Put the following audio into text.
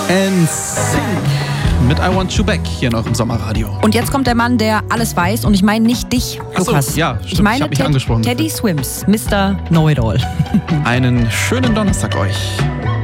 NSYNC mit I Want You Back hier in eurem Sommerradio. Und jetzt kommt der Mann, der alles weiß. Und ich meine nicht dich, Lukas. So, ja, stimmt. Ich meine hab mich angesprochen. Teddy Swims, Mr. Know-It-All. Einen schönen Donnerstag euch.